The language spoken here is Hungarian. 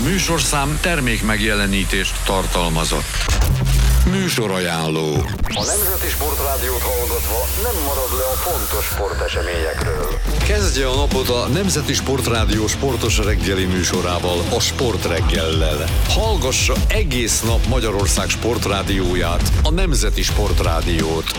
műsorszám termék megjelenítést tartalmazott. Műsorajánló. A Nemzeti Sportrádiót hallgatva nem marad le a fontos sporteseményekről. Kezdje a napot a Nemzeti Sportrádió sportos reggeli műsorával, a Sportreggellel. Hallgassa egész nap Magyarország sportrádióját, a Nemzeti Sportrádiót.